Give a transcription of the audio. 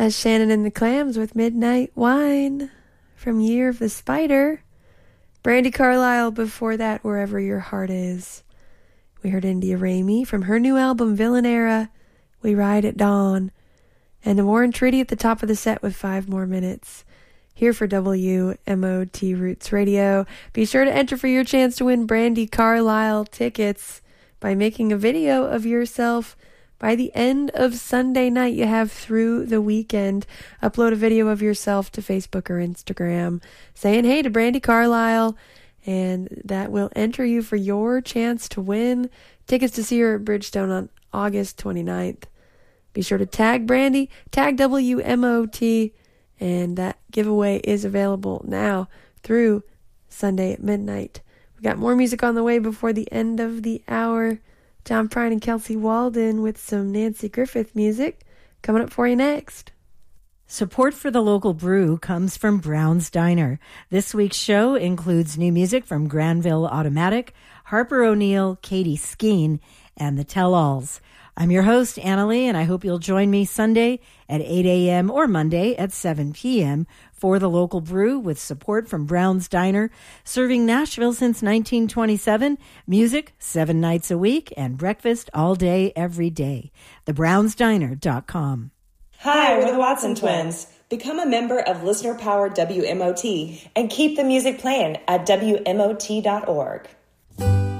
That's Shannon and the Clams with Midnight Wine from Year of the Spider. Brandi Carlile before that, Wherever Your Heart Is. We heard India Ramey from her new album Villainera, We Ride at Dawn. And the Warren Treaty at the top of the set with 5 more minutes. Here for WMOT Roots Radio. Be sure to enter for your chance to win Brandi Carlile tickets by making a video of yourself by the end of Sunday night. You have through the weekend. Upload a video of yourself to Facebook or Instagram saying hey to Brandi Carlile, and that will enter you for your chance to win tickets to see her at Bridgestone on August 29th. Be sure to tag Brandi, tag WMOT, and that giveaway is available now through Sunday at midnight. We got more music on the way before the end of the hour. John Prine and Kelsey Walden with some Nancy Griffith music coming up for you next. Support for the local brew comes from Brown's Diner. This week's show includes new music from Granville Automatic, Harper O'Neill, Katie Skeen, and the Tell-Alls. I'm your host, Anna Lee, and I hope you'll join me Sunday at 8 a.m. or Monday at 7 p.m. for the local brew with support from Brown's Diner, serving Nashville since 1927, music 7 nights a week, and breakfast all day, every day. TheBrownsDiner.com. Hi, we're the Watson Twins. Become a member of listener-powered WMOT and keep the music playing at WMOT.org.